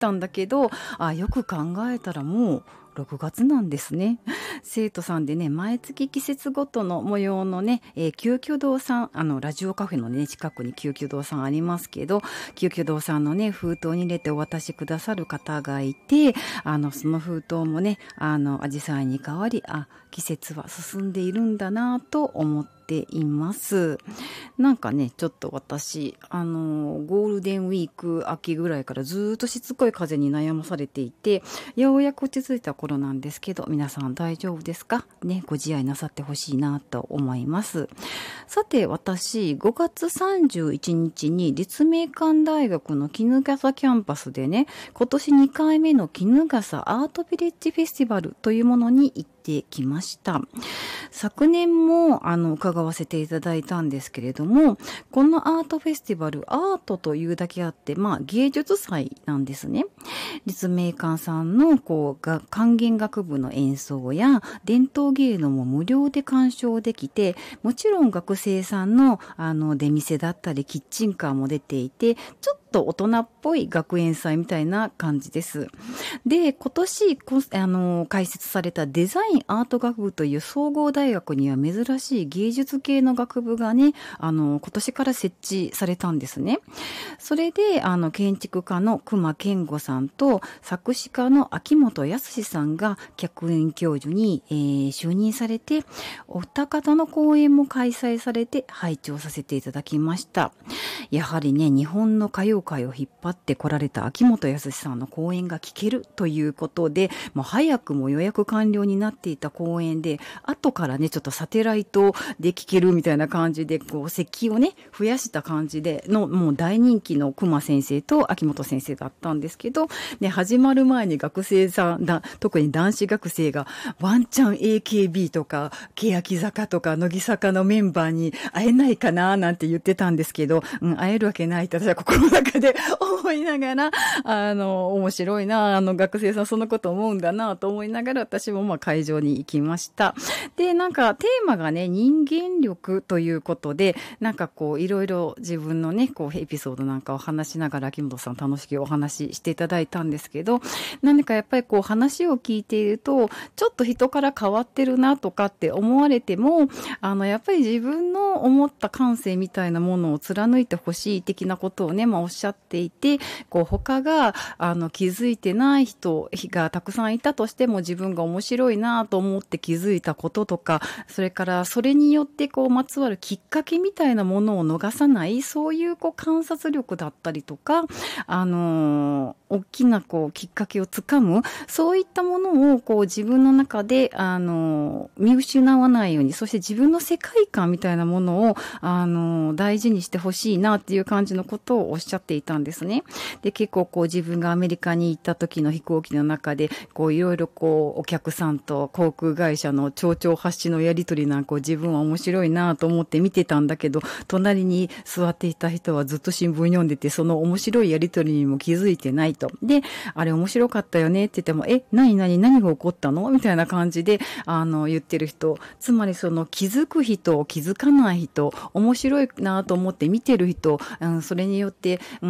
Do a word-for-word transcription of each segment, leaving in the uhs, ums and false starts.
ったんだけど、あ、よく考えたらもうろくがつなんですね。生徒さんでね、毎月季節ごとの模様のね、えー、急遽堂さん、あの、ラジオカフェのね、近くに急遽堂さんありますけど、急遽堂さんのね、封筒に入れてお渡しくださる方がいて、あの、その封筒もね、あの、アジサイに変わり、あ、季節は進んでいるんだなと思っています。なんかね、ちょっと私、あの、ゴールデンウィーク秋ぐらいからずっとしつこい風邪に悩まされていて、ようやく落ち着いた頃なんですけど、皆さん大丈夫ですかね、ご自愛なさってほしいなと思います。さて、私、ごがつさんじゅういちにちに立命館大学の衣笠キャンパスでね、今年にかいめの衣笠アートビレッジフェスティバルというものに行ってきました。昨年もあの伺わせていただいたんですけれども、このアートフェスティバル、アートというだけあって、まあ芸術祭なんですね。立命館さんのこうが管弦楽部の演奏や伝統芸能も無料で鑑賞できて、もちろん学生さんのあの出店だったりキッチンカーも出ていて、ちょっと大人っぽい学園祭みたいな感じです。で、今年あの開設されたデザインアート学部という総合大学には珍しい芸術系の学部がね、あの今年から設置されたんですね。それであの建築家の隈研吾さんと作詞家の秋元康さんが客員教授に、えー、就任されて、お二方の講演も開催されて拝聴させていただきました。やはりね、日本の歌謡界を引っ張ってこられた秋元康さんの講演が聞けるということで、もう早くも予約完了になっていた講演で、後からね、ちょっとサテライトで聞けるみたいな感じで、こう、席をね、増やした感じでの、もう大人気の隈先生と秋元先生だったんですけど、ね、始まる前に学生さんだ、特に男子学生が、ワンチャン エーケービー とか、欅坂とか、乃木坂のメンバーに会えないかななんて言ってたんですけど、うん、会えるわけないって私は心の中で思いながら、あの、面白いな、あの学生さんそのこと思うんだなと思いながら、私もまあ会場に行きました。で、なんかテーマがね、人間力ということで、なんかこう、いろいろ自分のね、こう、エピソードなんかを話しながら、秋元さん楽しくお話ししていただいたんですけど、何かやっぱりこう、話を聞いていると、ちょっと人から変わってるなとかって思われても、あの、やっぱり自分の思った感性みたいなものを貫いてほしい的なことをね、まあおっしゃっていて、こう、他が、あの、気づいてない人がたくさんいたとしても、自分が面白いなと思って気づいたこととか、それからそれによってこう、まつわるきっかけみたいなものを逃さない、そういうこう、観察力だったりとか、あのー、大きなこう、きっかけをつかむ、そういったものをこう、自分の中で、あのー、見失わないように、そして自分の世界観みたいなものを、あのー、大事にしてほしいなっていう感じのことをおっしゃっていたんですね。で、結構こう、自分がアメリカに行った時の飛行機の中で、こう、いろいろこう、お客さんと航空会社の丁々発しのやりとりなんかを自分は面白いなと思って見てたんだけど、隣に座っていた人はずっと新聞読んでて、その面白いやりとりにも気づいてないと。で、あれ面白かったよねって言っても、え、何何何が起こったのみたいな感じで、あの、言ってる人。つまりその気づく人、気づかない人、面白いなと思って見てる人、うん、それによって、うん、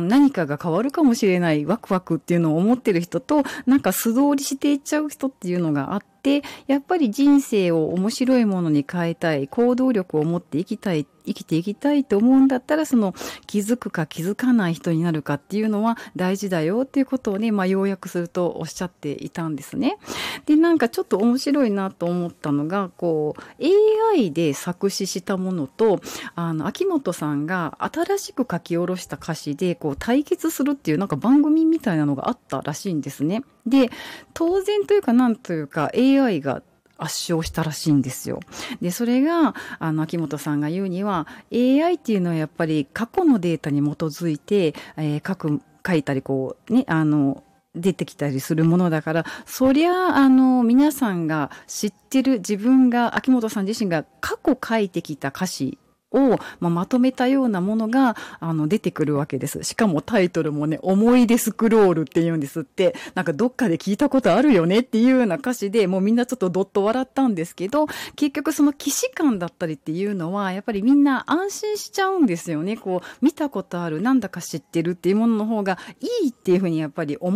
何かが変わるかもしれない、ワクワクっていうのを思ってる人と、なんか素通りしていっちゃう人っていうのがあって、で、やっぱり人生を面白いものに変えたい、行動力を持って生きたい、生きていきたいと思うんだったら、その気づくか気づかない人になるかっていうのは大事だよっていうことをね、まあ要約するとおっしゃっていたんですね。で、なんかちょっと面白いなと思ったのが、こう、エーアイ で作詞したものと、あの、秋元さんが新しく書き下ろした歌詞で、こう、対決するっていうなんか番組みたいなのがあったらしいんですね。で、当然というかなんというか エーアイ が圧勝したらしいんですよ。で、それが、あの、秋元さんが言うには、エーアイ っていうのはやっぱり過去のデータに基づいて、えー、書く、書いたり、こう、ね、あの、出てきたりするものだから、そりゃ、あの、皆さんが知ってる自分が、秋元さん自身が過去書いてきた歌詞を、まあ、まとめたようなものがあの出てくるわけです。しかもタイトルもね、思い出スクロールって言うんですって、なんかどっかで聞いたことあるよねっていうような歌詞で、もうみんなちょっとどっと笑ったんですけど、結局その既視感だったりっていうのはやっぱりみんな安心しちゃうんですよね。こう見たことある、なんだか知ってるっていうものの方がいいっていうふうにやっぱり思